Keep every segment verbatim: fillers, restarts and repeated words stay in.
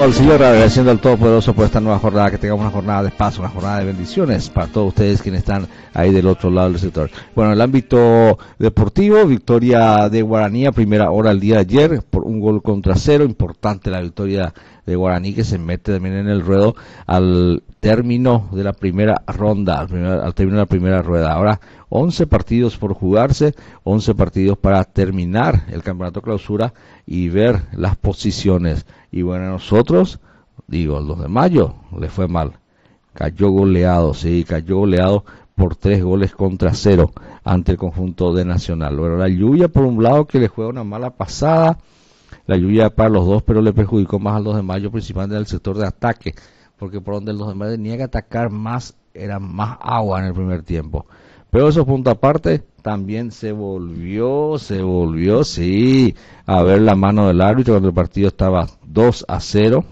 Al Señor, agradeciendo al Todopoderoso por esta nueva jornada, que tengamos una jornada de paz, una jornada de bendiciones para todos ustedes quienes están ahí del otro lado del sector. Bueno, en el ámbito deportivo, victoria de Guaraní a primera hora el día de ayer por un gol contra cero, importante la victoria de Guaraní, que se mete también en el ruedo al término de la primera ronda, al, primer, al término de la primera rueda. Ahora once partidos por jugarse, once partidos para terminar el campeonato clausura y ver las posiciones. Y bueno, nosotros, digo, el dos de mayo le fue mal, cayó goleado, sí, cayó goleado por tres goles contra cero ante el conjunto de Nacional. Bueno, la lluvia por un lado, que le juega una mala pasada, la lluvia para los dos, pero le perjudicó más al dos de mayo, principalmente en el sector de ataque, porque por donde el dos de mayo tenía que atacar más, era más agua en el primer tiempo. Pero eso punto aparte, también se volvió, se volvió, sí, a ver la mano del árbitro cuando el partido estaba dos a cero,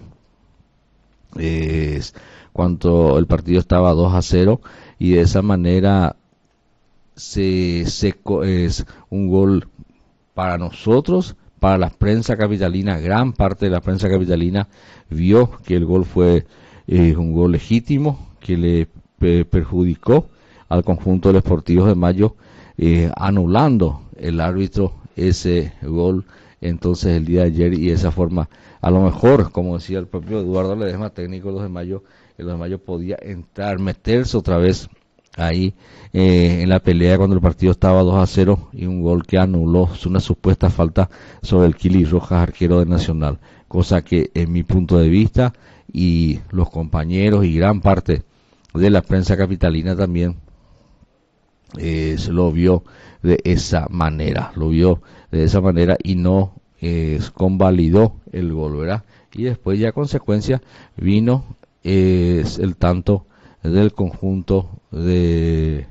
es cuando el partido estaba dos a cero, y de esa manera se secó, es un gol para nosotros, para la prensa capitalina. Gran parte de la prensa capitalina vio que el gol fue eh, un gol legítimo, que le eh, perjudicó al conjunto de los Sportivos de Mayo, eh, anulando el árbitro ese gol entonces el día de ayer, y de esa forma, a lo mejor, como decía el propio Eduardo Ledesma, técnico de los de Mayo, el dos de Mayo podía entrar, meterse otra vez ahí eh, en la pelea cuando el partido estaba dos a cero, y un gol que anuló una supuesta falta sobre el Kili Rojas, arquero de Nacional, cosa que en mi punto de vista y los compañeros y gran parte de la prensa capitalina también Eh, se lo vio de esa manera, lo vio de esa manera y no eh, convalidó el gol, ¿verdad? Y después ya a consecuencia vino eh, el tanto del conjunto de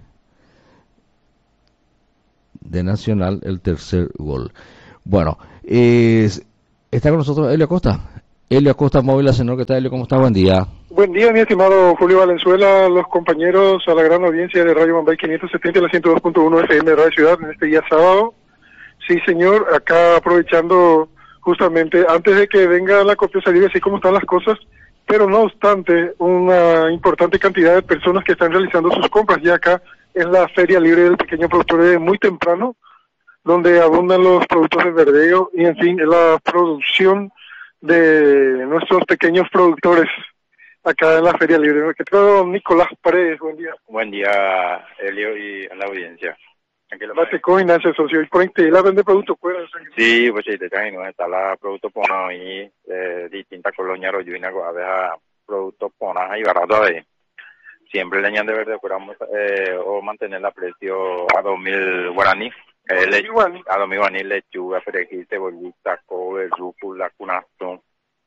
de Nacional, el tercer gol. Bueno, eh, está con nosotros Elio Acosta. Elio Acosta, Móvil Acenor. ¿Qué tal, Elio? ¿Cómo está? Buen día. Buen día, mi estimado Julio Valenzuela, los compañeros, a la gran audiencia de Radio Mambay quinientos setenta y la ciento dos punto uno F M de Radio Ciudad en este día sábado. Sí, señor, acá aprovechando justamente antes de que venga la copiosa libre, así como están las cosas, pero no obstante, una importante cantidad de personas que están realizando sus compras ya acá en la Feria Libre del Pequeño Productor de muy temprano, donde abundan los productos de verdeo y, en fin, la producción de nuestros pequeños productores acá en la Feria Libre. ¿Qué tal, Nicolás Paredes? Buen día. Buen día, Elio, y a la audiencia. Bateco y Nace Socio. ¿Y por ahí la vende productos fuera? Sí, pues sí, te traen, ¿no? Está la producto pona ahí, de distintas colonias, royuina, a productos pona y barato ahí. Siempre le añade verde, curamos, eh, o mantener la precio a dos mil guaraní. Eh, le, a dos mil guaraní, lechuga, perejil, cebollita, cobre, rúcula, cunazo.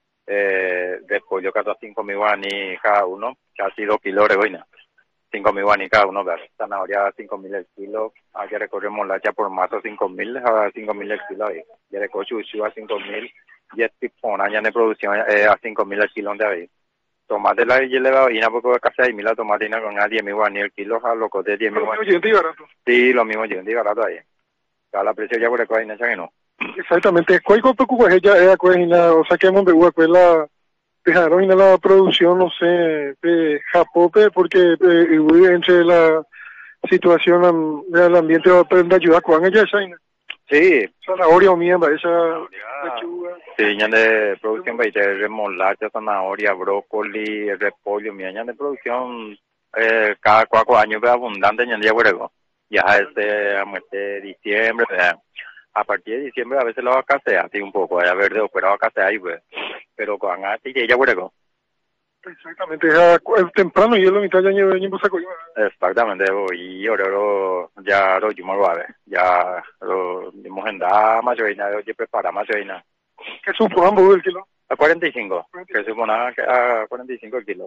Eh, de pollo cada cinco mil guaraní cada uno, casi dos kilos de boina, cinco mil guaraní cada uno, ¿verdad? Zanahoria cinco mil el kilo, aquí recorremos la por mazo cinco mil, a cinco mil el kilo ahí, ya de cochuchu a cinco mil, y este pona ya de producción eh, a cinco mil el kilo de ahí. Tomate la y le va a porque casi hay mil la tomatina con a diez mil guaraní el kilo, a loco de diez mil guaraní. Sí, lo mismo yo, y barato ahí. A la precio ya por el cual que no. Exactamente, ¿cuál copo es ella es cuál o sea que hemos de cuál la dejaron en la producción, no sé, de Japope, porque eh, entre la situación del ambiente va a aprender a ayudar con ella China. Sí. Zanahoria o miembra, esa lechuga. Sí, ya de producción va a ir remolacha, zanahoria, brócoli, repollo, mi año de producción eh, cada cuatro años es abundante en el día huevo. Ya este a muerte diciembre, ¿verdad? A partir de diciembre a veces lo va a casear, así un poco, a verde, pero va a casear ahí, pues. Pero con así que ella huele. Exactamente, es temprano y es la mitad de año de año saco. Exactamente, y ahora ya lo hicimos, ¿vale? Ya lo dimos en da mayorina, hoy prepara mayorina. ¿Qué supo ambos el kilo? A cuarenta y cinco, que supone a cuarenta y cinco el kilo.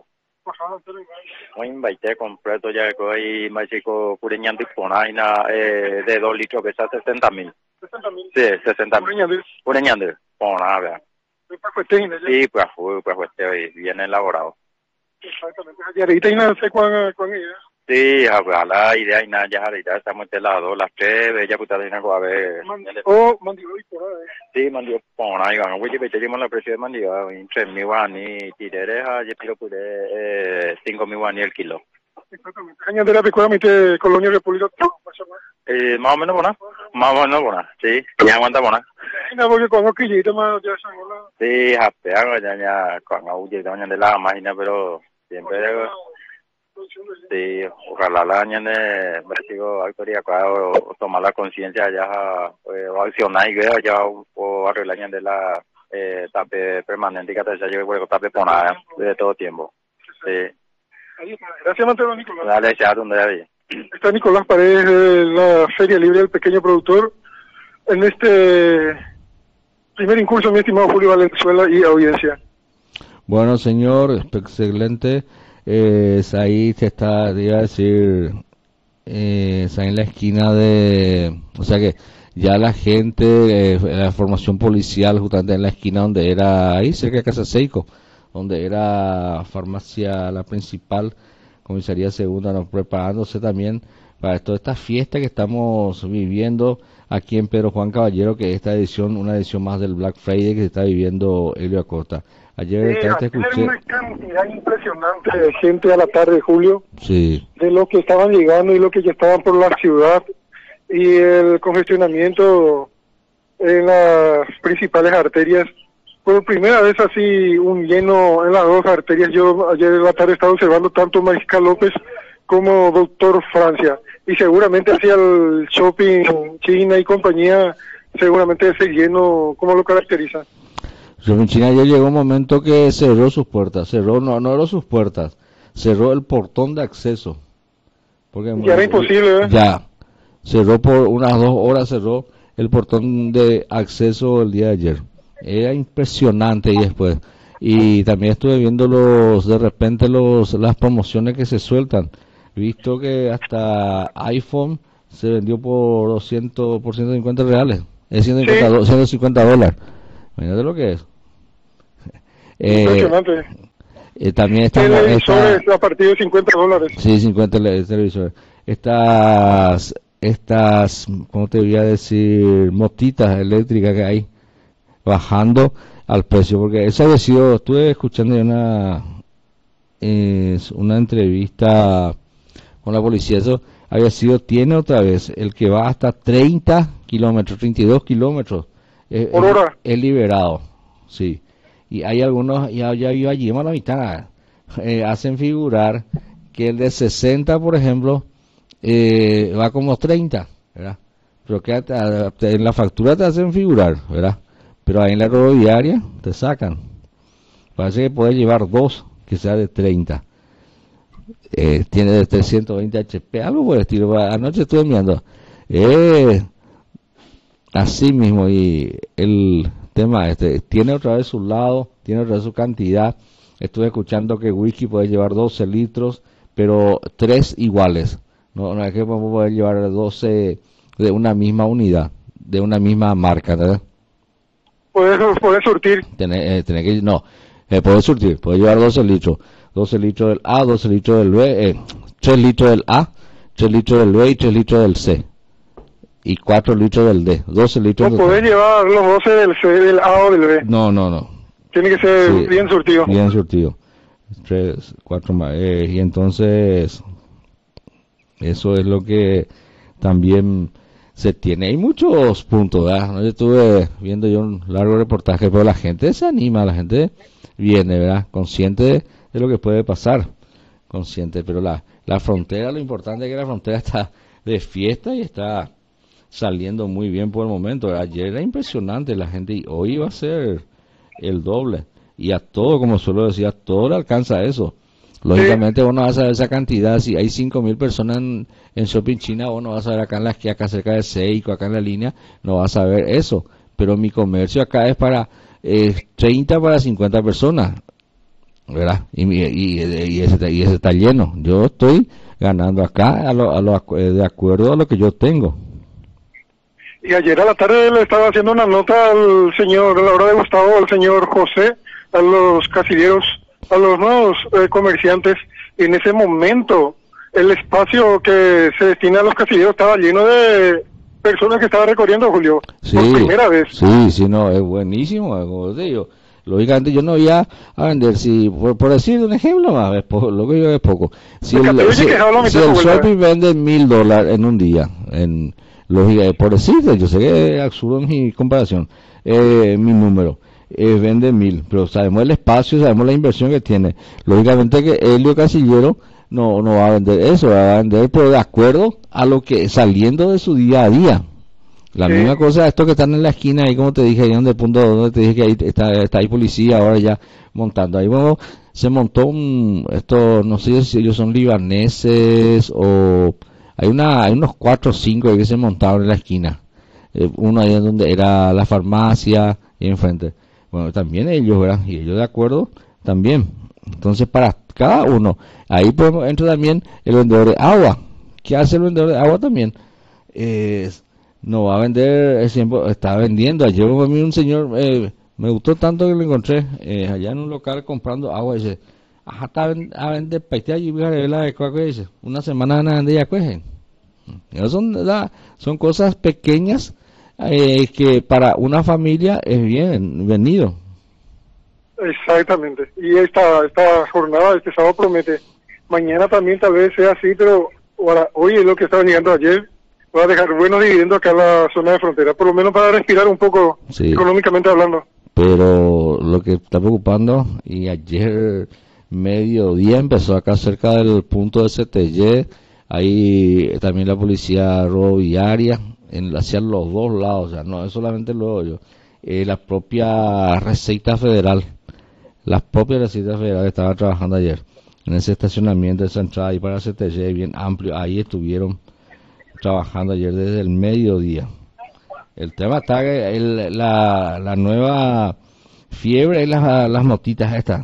Muy baite completo ya que hoy más chico cureñando y ponaina eh, de dos litros pesa sesenta mil. ¿sesenta mil? Sí, sesenta mil. Cureñando, pona, ¿verdad? Sí, pues fue, pues fue bien elaborado. Exactamente. Y ahorita no sé cuán, cuán ella. Sí, ojalá idea y nada, ya ahorita estamos de lado, las tres, bella puta de una cosa, a ver. Oh, mandió y por ahí. Sí, mandió por ahí, van, güey, que tenemos la presión de mandió, entre mi guani, tirereja, yo quiero pude, eh, cinco mil guani el kilo. Exactamente. Años de la pecuaria, mite Colonia República, eh, más o menos buena, más o menos buena, sí, ya aguanta buena. No, porque con quillito más ya se hola. Sí, japean, ya, ya, con audio, ya, de la máquina, pero siempre... Sí, ojalá la año de Brasil autoría o tomar la conciencia ya o accionar y ver ya o arreglar año de la eh, tape permanente que te lleve por tape por nada de todo tiempo. Sí. Gracias, Mateo Nicolás. Dale, ya donde ahí. Está Nicolás Paredes de la Feria Libre del Pequeño Productor en este primer incurso, mi estimado Julio Valenzuela y audiencia. Bueno, señor, excelente. Eh, ahí se está, iba a decir, eh, está en la esquina de, o sea que ya la gente, eh, la formación policial justamente en la esquina donde era, ahí cerca de Casa Seico, donde era farmacia la principal, comisaría segunda, ¿no? Preparándose también para toda esta fiesta que estamos viviendo aquí en Pedro Juan Caballero, que esta edición, una edición más del Black Friday que se está viviendo Helio Acosta. Ayer, sí, te escuché una cantidad impresionante de gente a la tarde, Julio, sí, de los que estaban llegando y los que ya estaban por la ciudad, y el congestionamiento en las principales arterias. Por primera vez así un lleno en las dos arterias. Yo ayer en la tarde estaba observando tanto Mariscal López como Doctor Francia, y seguramente hacia el shopping China y compañía, seguramente ese lleno, ¿cómo lo caracteriza? Shopping China ya llegó un momento que cerró sus puertas, cerró, no, no cerró sus puertas, cerró el portón de acceso. Porque ya era imposible, ¿eh? Ya, cerró por unas dos horas, cerró el portón de acceso el día de ayer. Era impresionante y después. Y también estuve viendo los, de repente los, las promociones que se sueltan. He visto que hasta iPhone se vendió por doscientos, por ciento cincuenta reales. Es ciento cincuenta, sí. ciento cincuenta dólares. Imagínate lo que es. Eh, Impresionante. Eh, también está, televisores está, a partir de cincuenta dólares. Sí, cincuenta televisores. Estas, estas, ¿cómo te voy a decir? Motitas eléctricas que hay bajando al precio, porque esa había sido, estuve escuchando una, eh, una entrevista con la policía, eso había sido, tiene otra vez, el que va hasta treinta kilómetros, treinta y dos kilómetros, eh, por hora, es, es liberado, sí. Y hay algunos, ya, ya yo allí a la mitad, eh, hacen figurar que el de sesenta, por ejemplo, eh, va como treinta, ¿verdad? Pero que en la factura te hacen figurar, ¿verdad? Pero ahí en la rodoviaria te sacan. Parece que puedes llevar dos, que sea de treinta. Eh, tiene de trescientos veinte H P, algo por el estilo. Anoche estuve mirando. Eh, así mismo, y el tema este tiene otra vez su lado, tiene otra vez su cantidad. Estuve escuchando que whisky puede llevar doce litros, pero tres iguales. No, no es que poder llevar doce de una misma unidad, de una misma marca, ¿verdad? Puedes, puedes surtir. Tener, eh, tener que, no, eh, puedes surtir, puedes llevar doce litros. doce litros del A, doce litros del B, eh, tres litros del A, tres litros del B y tres litros del C. Y cuatro litros del D, doce litros. No podés llevar los doce del C, del A o del B. No, no, no. Tiene que ser sí, bien surtido. Bien surtido. Tres, cuatro más. Eh, y entonces, eso es lo que también se tiene. Hay muchos puntos, ¿verdad? Yo estuve viendo yo un largo reportaje, pero la gente se anima, la gente viene, ¿verdad? Consciente de, de lo que puede pasar. Consciente, pero la, la frontera, lo importante es que la frontera está de fiesta y está saliendo muy bien por el momento. Ayer era impresionante la gente y hoy va a ser el doble. Y a todo, como suelo decir, a todo le alcanza eso. Lógicamente, sí. Vos no vas a ver esa cantidad. Si hay cinco mil personas en, en Shopping China, vos no vas a ver acá en la esquina, acá cerca de Seico, acá en la línea, no vas a ver eso. Pero mi comercio acá es para eh, treinta para cincuenta personas, ¿verdad? Y, y, y, ese, y ese está lleno. Yo estoy ganando acá a lo, a lo, de acuerdo a lo que yo tengo. Y ayer a la tarde le estaba haciendo una nota al señor, a la hora de Gustavo, al señor José, a los casilleros, a los nuevos eh, comerciantes. En ese momento el espacio que se destina a los casilleros estaba lleno de personas que estaban recorriendo, Julio, Sí, por primera vez. sí, sí, no, es buenísimo, como te digo. Lógicamente yo no iba a vender, si por, por decir un ejemplo más, es po- lo que yo es poco. Si El el, Castello si, que habla si mitad de el vuelta. shopping vende mil dólares en un día, en lógica, por decirte, yo sé que es absurdo mi comparación, eh, mi número, eh, vende mil, pero sabemos el espacio, sabemos la inversión que tiene. Lógicamente que Helio Casillero no, no va a vender eso, va a vender pero de acuerdo a lo que saliendo de su día a día. La Sí. misma cosa, estos que están en la esquina, ahí como te dije, ahí donde el punto donde te dije que ahí está, está ahí policía ahora ya montando. Ahí bueno, se montó un, esto, no sé si ellos son libaneses o hay una, hay unos cuatro o cinco ahí que se montaron en la esquina. Eh, uno ahí donde era la farmacia y enfrente. Bueno, también ellos, ¿verdad? Y ellos de acuerdo también. Entonces para cada uno, ahí podemos, entra también el vendedor de agua. ¿Qué hace el vendedor de agua también? Eh, no va a vender, eh, siempre está vendiendo. Ayer a mí un señor, eh, me gustó tanto que lo encontré eh, allá en un local comprando agua. Y dice, ajá, está a ven- a vender paitear y voy a la de cuaco", dice, una semana van a vender ya cueje. Esas son, la- son cosas pequeñas eh, que para una familia es bien venido. Exactamente. Y esta, esta jornada, este sábado promete. Mañana también tal vez sea así, pero ahora, hoy es lo que estaba llegando ayer. Voy a dejar buenos dividendos acá en la zona de frontera, por lo menos para respirar un poco, Sí. económicamente hablando. Pero lo que está preocupando, y ayer mediodía empezó acá cerca del punto de C T Y, ahí también la policía rodoviaria, en, hacia los dos lados, o sea, no es solamente lo hoyo, eh, la propia Receita Federal, la propia Receita Federal estaba trabajando ayer en ese estacionamiento de esa entrada ahí para C T Y, bien amplio, ahí estuvieron trabajando ayer desde el mediodía. El tema está que el- la, la nueva fiebre es las, las motitas estas.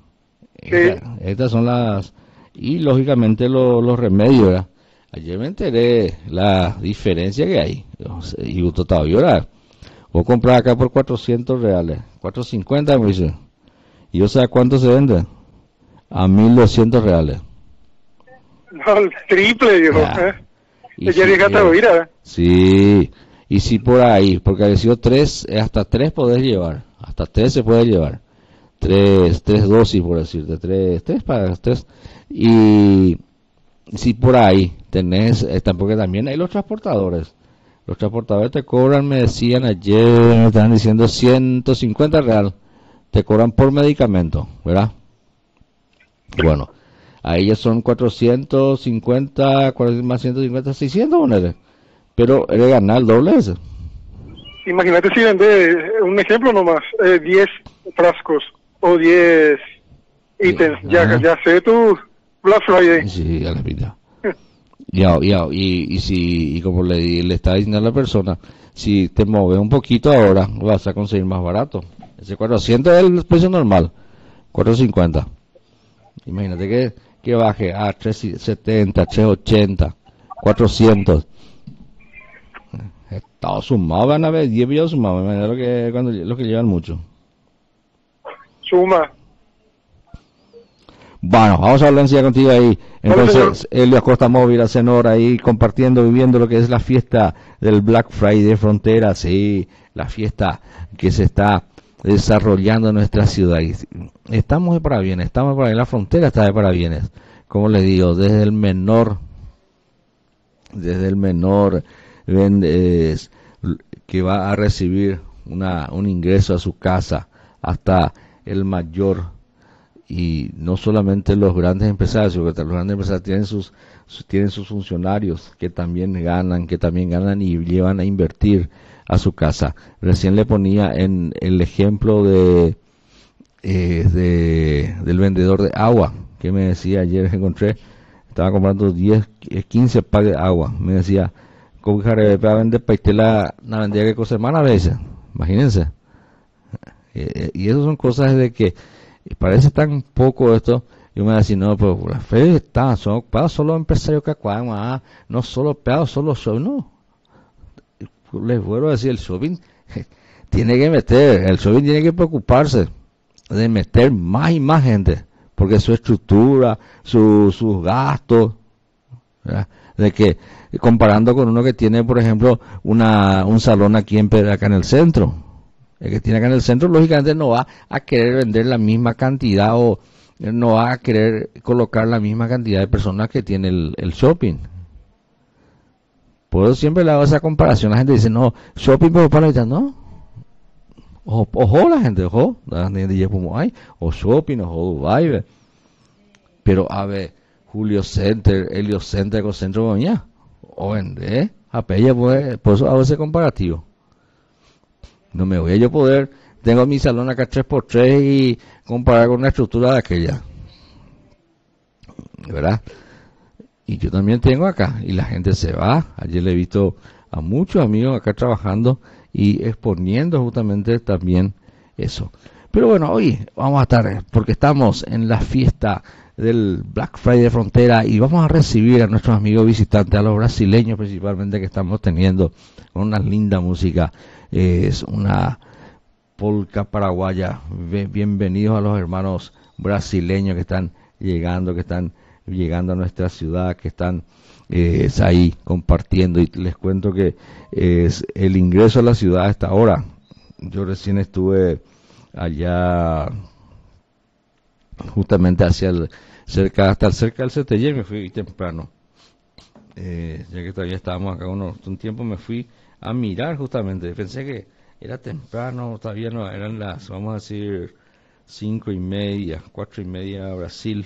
Esta- estas son las... Y lógicamente lo- los remedios, ¿verdad? Ayer me enteré la diferencia que hay. Yo sé, y gusto todavía llorar. Vos comprar acá por cuatrocientos reales. cuatrocientos cincuenta me dice. ¿Y yo sé a cuánto se vende? A mil doscientos reales. No, el triple, viejo. Ya. ¿eh? Y Ya si, llegaste a eh, oír, ¿eh? sí, y si por ahí, porque ha sido tres, eh, hasta tres podés llevar, hasta tres se puede llevar, tres, tres dosis por decirte, tres, tres para tres, y si por ahí tenés, eh, porque también hay los transportadores, los transportadores te cobran, me decían ayer, me estaban diciendo ciento cincuenta real, te cobran por medicamento, ¿verdad? Bueno, ahí ya son cuatrocientos cincuenta, cuarenta más ciento cincuenta, seiscientos ponerle. Pero eres ganar el doble ese. Imagínate si vende, eh, un ejemplo nomás, eh, diez frascos o diez ítems. Sí, Ya, ajá. ya sé tu Black Friday. Sí, a la mitad. Ya, ya, y, y si, y como le, di- le está diciendo a la persona, si te mueves un poquito ahora, vas a conseguir más barato. Ese cuatrocientos es el precio normal, cuatrocientos cincuenta. Imagínate que, que baje a trescientos setenta, trescientos ochenta, cuatrocientos. Todo sumado, van a ver diez videos sumados, imagínate lo que, cuando, lo que llevan mucho. Suma. Bueno, vamos a hablar enseguida contigo ahí. Vale, Entonces, Elio Acosta Móvil, a Cenor ahí compartiendo, viviendo lo que es la fiesta del Black Friday Frontera, sí, la fiesta que se está desarrollando en nuestra ciudad. Y estamos de parabienes, estamos de parabienes, la frontera está de parabienes. Como les digo, desde el menor, desde el menor ven, es, que va a recibir una, un ingreso a su casa, hasta el mayor. Y no solamente los grandes empresarios, porque los grandes empresarios tienen sus, sus- tienen sus funcionarios que también ganan, que también ganan y llevan a invertir a su casa. Recién le ponía en el ejemplo de, eh, de del vendedor de agua, que me decía ayer que encontré, estaba comprando diez, eh, quince packs de agua. Me decía, ¿cómo que para vender paitela, la vendía que cosa semana a veces? Imagínense. Eh, y eso son cosas de que y parece tan poco esto. Yo me decía, no, pero la fe está, son ocupados solo empresarios que acuadan, ah, no solo pegados, solo show, no. Les vuelvo a decir, el shopping tiene que meter, el shopping tiene que preocuparse de meter más y más gente, porque su estructura, su, sus gastos, ¿verdad? De que, comparando con uno que tiene, por ejemplo, una un salón aquí en acá en el centro. El que tiene acá en el centro, lógicamente, no va a querer vender la misma cantidad o no va a querer colocar la misma cantidad de personas que tiene el, el shopping. Por eso siempre le hago esa comparación. La gente dice, no, shopping, pero para ella, no. Ojo, ojo la gente, ojo. La gente dice, como hay, o shopping, ojo, Dubai. Pero, a ver, Julio Center, Helio Center, Ecocentro, Boña, o vende, a pella, pues, por eso hago ese comparativo. No me voy a yo poder, tengo mi salón acá tres por tres y comparar con una estructura de aquella. ¿Verdad? Y yo también tengo acá, y la gente se va. Ayer le he visto a muchos amigos acá trabajando y exponiendo justamente también eso. Pero bueno, hoy vamos a estar, porque estamos en la fiesta del Black Friday de Frontera y vamos a recibir a nuestros amigos visitantes, a los brasileños principalmente, que estamos teniendo con una linda música. Es una polca paraguaya. Bienvenidos a los hermanos brasileños que están llegando, que están llegando a nuestra ciudad, que están eh, ahí compartiendo. Y les cuento que es el ingreso a la ciudad a esta hora. Yo recién estuve allá justamente hacia el cerca hasta cerca del C T Y, me fui temprano, eh, ya que todavía estábamos acá unos, un tiempo, me fui a mirar justamente, pensé que era temprano, todavía no, eran las, vamos a decir, cinco y media, cuatro y media Brasil.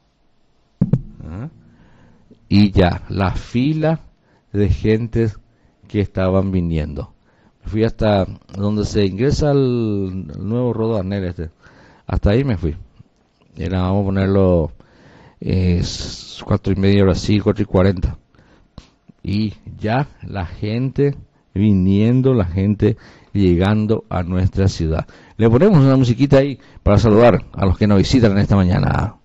¿Ah? Y ya, la fila de gente que estaban viniendo. Me fui hasta donde se ingresa el, el nuevo Rodanel este, hasta ahí me fui. Era, vamos a ponerlo, eh, cuatro y media Brasil, cuatro y cuarenta. Y ya la gente viniendo, la gente llegando a nuestra ciudad. Le ponemos una musiquita ahí para saludar a los que nos visitan en esta mañana.